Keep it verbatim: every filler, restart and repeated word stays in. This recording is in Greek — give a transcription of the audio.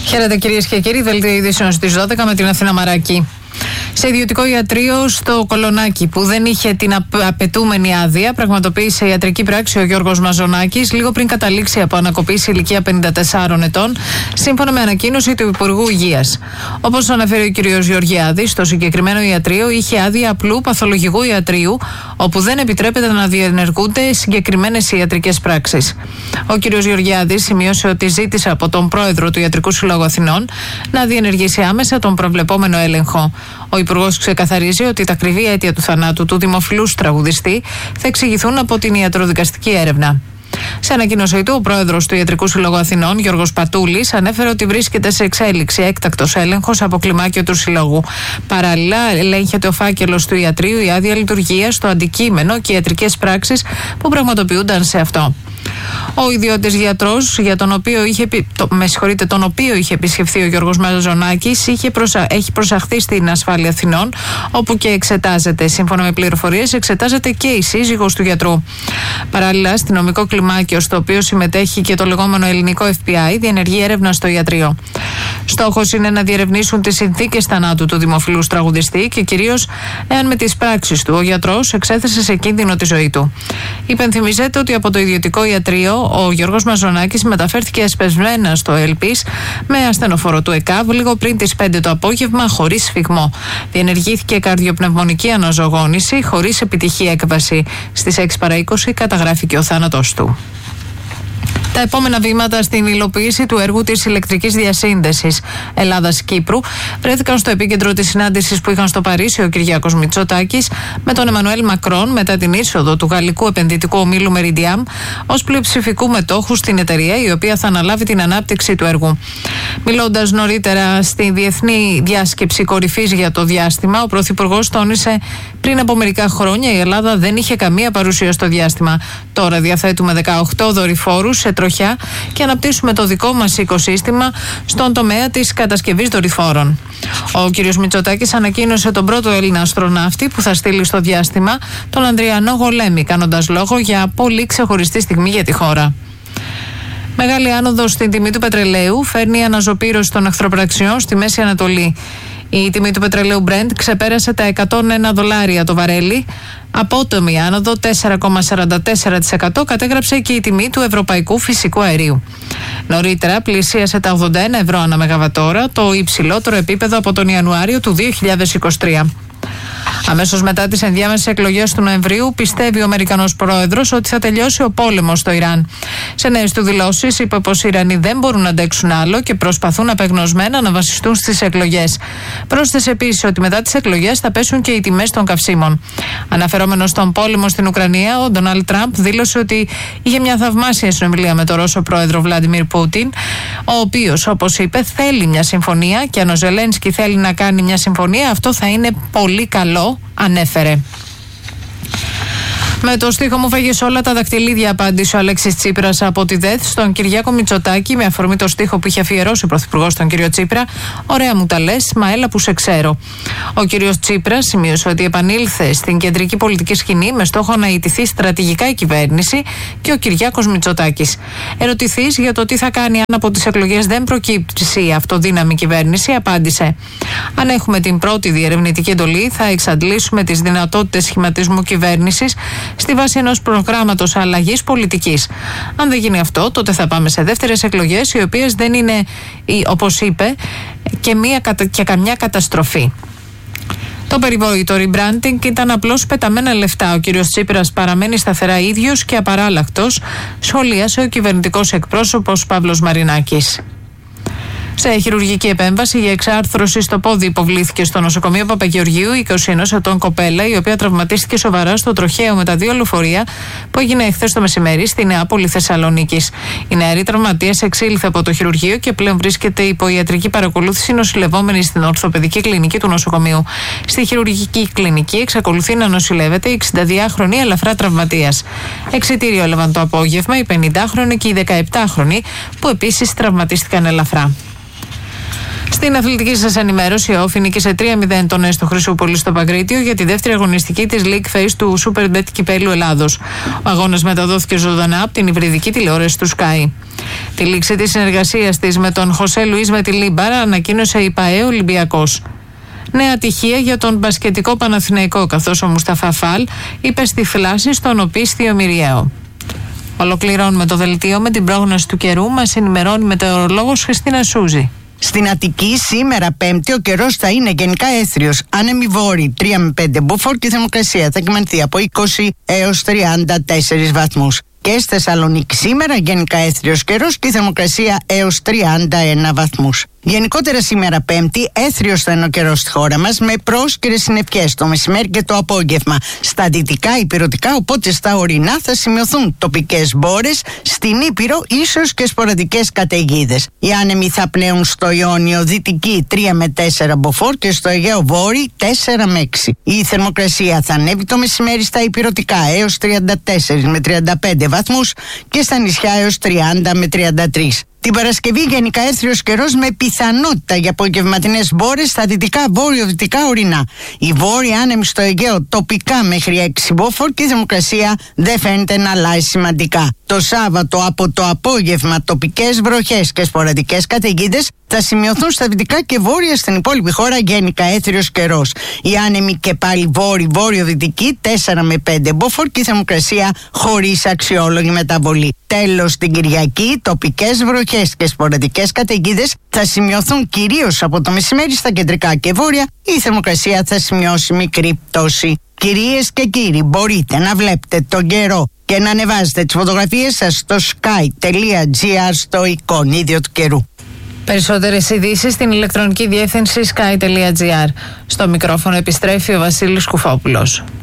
Χαίρετε κυρίες και κύριοι, δελτίο ειδήσεων στις δώδεκα με την Αθήνα Μαράκη. Σε ιδιωτικό ιατρείο στο Κολονάκι, που δεν είχε την απαιτούμενη άδεια, πραγματοποίησε ιατρική πράξη ο Γιώργος Μαζονάκης λίγο πριν καταλήξει από ανακοπή σε ηλικία πενήντα τεσσάρων ετών, σύμφωνα με ανακοίνωση του Υπουργού Υγείας. Όπως αναφέρει ο κ. Γεωργιάδης, το συγκεκριμένο ιατρείο είχε άδεια απλού παθολογικού ιατρείου, όπου δεν επιτρέπεται να διενεργούνται συγκεκριμένες ιατρικές πράξεις. Ο κ. Γεωργιάδης σημείωσε ότι ζήτησε από τον πρόεδρο του Ιατρικού Συλλόγου Αθηνών να διενεργήσει άμεσα τον προβλεπόμενο έλεγχο. Ο Υπουργός ξεκαθαρίζει ότι τα ακριβή αίτια του θανάτου του δημοφιλούς τραγουδιστή θα εξηγηθούν από την ιατροδικαστική έρευνα. Σε ανακοίνωσή του, ο πρόεδρος του Ιατρικού Συλλόγου Αθηνών, Γιώργος Πατούλης, ανέφερε ότι βρίσκεται σε εξέλιξη έκτακτος έλεγχος από κλιμάκιο του Συλλόγου. Παράλληλα, ελέγχεται ο φάκελος του ιατρείου, η άδεια λειτουργίας, το αντικείμενο και οι ιατρικές πράξεις που πραγματοποιούνταν σε αυτό. Ο ιδιώτης γιατρός, για τον οποίο είχε, το, με συγχωρείτε, τον οποίο είχε επισκεφθεί ο Γιώργος Μαζονάκης, είχε προσα, έχει προσαχθεί στην ασφάλεια Αθηνών, όπου και εξετάζεται. Σύμφωνα με πληροφορίες, εξετάζεται και η σύζυγος του γιατρού. Παράλληλα, αστυνομικό κλιμάκιο, στο οποίο συμμετέχει και το λεγόμενο ελληνικό εφ μπι άι, διενεργεί έρευνα στο ιατρείο. Στόχος είναι να διερευνήσουν τις συνθήκες θανάτου του δημοφιλούς τραγουδιστή και κυρίως εάν με τις πράξεις του ο γιατρός εξέθεσε σε κίνδυνο τη ζωή του. Υπενθυμίζεται ότι από το ιδιωτικό ιατρείο ο Γιώργος Μαζονάκης μεταφέρθηκε εσπεσμένα στο Ελπίς με ασθενοφόρο του ΕΚΑΒ λίγο πριν τις πέντε το απόγευμα χωρίς σφιγμό. Διενεργήθηκε καρδιοπνευμονική αναζωογόνηση χωρίς επιτυχή έκβαση. Στις έξι παρά είκοσι καταγράφηκε ο θάνατος του. Τα επόμενα βήματα στην υλοποίηση του έργου της ηλεκτρικής διασύνδεσης Ελλάδας-Κύπρου βρέθηκαν στο επίκεντρο της συνάντησης που είχαν στο Παρίσι ο Κυριάκος Μητσοτάκης με τον Εμμανουέλ Μακρόν μετά την είσοδο του γαλλικού επενδυτικού ομίλου Meridiam ως πλειοψηφικού μετόχου στην εταιρεία, η οποία θα αναλάβει την ανάπτυξη του έργου. Μιλώντας νωρίτερα στη Διεθνή Διάσκεψη Κορυφής για το Διάστημα, ο Πρωθυπουργός τόνισε: πριν από μερικά χρόνια η Ελλάδα δεν είχε καμία παρουσία στο διάστημα. Τώρα διαθέτουμε δεκαοκτώ δορυφόρους σε τροχιά και αναπτύσσουμε το δικό μας οικοσύστημα στον τομέα της κατασκευής δορυφόρων. Ο κ. Μητσοτάκης ανακοίνωσε τον πρώτο Έλληνα αστροναύτη που θα στείλει στο διάστημα, τον Ανδριανό Γολέμη, κάνοντας λόγο για πολύ ξεχωριστή στιγμή για τη χώρα. Μεγάλη άνοδος στην τιμή του πετρελαίου φέρνει αναζωπήρωση των εχθροπραξιών στη Μέση Ανατολή. Η τιμή του πετρελαίου Brent ξεπέρασε τα εκατόν ένα δολάρια το βαρέλι. Απότομη άνοδο τέσσερα κόμμα σαράντα τέσσερα τοις εκατό κατέγραψε και η τιμή του ευρωπαϊκού φυσικού αερίου. Νωρίτερα πλησίασε τα ογδόντα ένα ευρώ ανά μεγαβατόρα, το υψηλότερο επίπεδο από τον Ιανουάριο του δύο χιλιάδες είκοσι τρία. Αμέσως μετά τις ενδιάμεσες εκλογές του Νοεμβρίου, πιστεύει ο Αμερικανός πρόεδρος ότι θα τελειώσει ο πόλεμος στο Ιράν. Σε νέες του δηλώσεις, είπε πως οι Ιρανοί δεν μπορούν να αντέξουν άλλο και προσπαθούν απεγνωσμένα να βασιστούν στις εκλογές. Πρόσθεσε επίσης ότι μετά τις εκλογές θα πέσουν και οι τιμές των καυσίμων. Αναφερόμενος στον πόλεμο στην Ουκρανία, ο Ντόναλντ Τραμπ δήλωσε ότι είχε μια θαυμάσια συνομιλία με τον Ρώσο πρόεδρο Βλάντιμιρ Πούτιν, ο οποίος, όπως είπε, θέλει μια συμφωνία και αν ο Ζελένσκι θέλει να κάνει μια συμφωνία, αυτό θα είναι πολύ καλό, ανέφερε. Με το στίχο «Μου φάγες όλα τα δακτυλίδια», απάντησε ο Αλέξης Τσίπρας από τη ΔΕΘ στον Κυριάκο Μητσοτάκη με αφορμή το στίχο που είχε αφιερώσει ο Πρωθυπουργός τον κύριο Τσίπρα. «Ωραία μου τα λες, μα έλα που σε ξέρω». Ο κύριος Τσίπρας σημείωσε ότι επανήλθε στην κεντρική πολιτική σκηνή με στόχο να ιτηθεί στρατηγικά η κυβέρνηση και ο Κυριάκος Μητσοτάκης. Ερωτηθείς για το τι θα κάνει αν από τις εκλογές δεν προκύψει αυτοδύναμη κυβέρνηση, απάντησε: «Αν έχουμε την πρώτη διερευνητική εντολή, θα εξαντλήσουμε τις δυνατότητες σχηματισμού κυβέρνησης στη βάση ενός προγράμματος αλλαγής πολιτικής. Αν δεν γίνει αυτό, τότε θα πάμε σε δεύτερες εκλογές, οι οποίες δεν είναι, όπως είπε, και, μία, και καμιά καταστροφή». Το περιβόητο rebranding ήταν απλώς πεταμένα λεφτά. Ο κύριος Τσίπρας παραμένει σταθερά ίδιος και απαράλλακτος, σχολίασε ο κυβερνητικός εκπρόσωπος Παύλος Μαρινάκης. Σε χειρουργική επέμβαση για εξάρθρωση στο πόδι υποβλήθηκε στο νοσοκομείο Παπαγεωργίου είκοσι ενός ετών κοπέλα, η οποία τραυματίστηκε σοβαρά στο τροχαίο με τα δύο λεωφορεία που έγινε εχθές το μεσημέρι στη Νεάπολη Θεσσαλονίκης. Η νεαρή τραυματίας εξήλθε από το χειρουργείο και πλέον βρίσκεται υπό ιατρική παρακολούθηση, νοσηλευόμενη στην ορθοπαιδική κλινική του νοσοκομείου. Στη χειρουργική κλινική εξακολουθεί να νοσηλεύεται η εξηνταδυάχρονη ελαφρά τραυματίας. Εξιτήριο έλαβαν το απόγευμα οι πενηντάχρονοι και οι δεκαεπτάχρονοι που επίσης τραυματίστηκαν ελαφρά. Στην αθλητική σας ενημέρωση, ο Όφη νίκησε τρία μηδέν τον Έστω Χρυσούπολη στο Παγκρίτιο για τη δεύτερη αγωνιστική της League Phase του Superbet Κυπέλλου Ελλάδος. Ο αγώνας μεταδόθηκε ζωντανά από την υβριδική τηλεόραση του Sky. Τη λήξη της συνεργασίας της με τον Χωσέ Λουίς με τη Λίμπαρα ανακοίνωσε η ΠΑΕ Ολυμπιακός. Νέα ατυχία για τον μπασκετικό Παναθηναϊκό, καθώς ο Μουσταφά Φαλ είπε στη φλάση στον οπίσθιο Μυριαίο. Ολοκληρώνουμε το δελτίο με την πρόγνωση του καιρού. Μας ενημερώνει η μετεωρολόγος Χριστίνα Σούζη. Στην Αττική σήμερα Πέμπτη ο καιρός θα είναι γενικά έθριος. Άνεμοι βόρειοι τρία με πέντε μποφόρ και η θερμοκρασία θα κυμανθεί από είκοσι έως τριάντα τέσσερις βαθμούς. Και στη Θεσσαλονίκη σήμερα γενικά έθριος καιρός και η θερμοκρασία έως τριάντα ένα βαθμούς. Γενικότερα σήμερα Πέμπτη έθριος θα είναι ο καιρός στη χώρα μας με πρόσκαιρες συννεφιές το μεσημέρι και το απόγευμα. Στα δυτικά ηπειρωτικά, οπότε στα ορεινά θα σημειωθούν τοπικές μπόρες, στην Ήπειρο ίσως και σποραδικές καταιγίδες. Οι άνεμοι θα πνέουν στο Ιόνιο δυτική τρία με τέσσερα μποφόρ και στο Αιγαίο βόρειο τέσσερα με έξι. Η θερμοκρασία θα ανέβει το μεσημέρι στα ηπειρωτικά έως τριάντα τέσσερα με τριάντα πέντε βαθμούς και στα νησιά έως τριάντα με τριάντα τρία. Την Παρασκευή γενικά έθριος καιρός με πιθανότητα για απογευματινές μπόρες στα δυτικά βόρειο-δυτικά ορεινά. Οι βόρειοι άνεμοι στο Αιγαίο τοπικά μέχρι έξι μποφόρ και η θερμοκρασία δεν φαίνεται να αλλάζει σημαντικά. Το Σάββατο από το απόγευμα τοπικές βροχές και σποραδικές καταιγίδες θα σημειωθούν στα δυτικά και βόρεια στην υπόλοιπη χώρα γενικά έθριος καιρός. Οι άνεμοι και πάλι βόρειο-βόρειο-δυτική τέσσερα με πέντε μποφόρ και η θερμοκρασία χωρίς αξιόλογη μεταβολή. Τέλος, την Κυριακή τοπικές βροχές και σποραδικές καταιγίδες θα σημειωθούν κυρίως από το μεσημέρι στα κεντρικά και βόρεια. Η θερμοκρασία θα σημειώσει μικρή πτώση. Κυρίες και κύριοι, μπορείτε να βλέπετε τον καιρό και να ανεβάζετε τις φωτογραφίες σας στο sky τελεία gr στο εικονίδιο του καιρού. Περισσότερες ειδήσεις στην ηλεκτρονική διεύθυνση sky τελεία gr. Στο μικρόφωνο επιστρέφει ο Βασίλης Κουφόπουλος.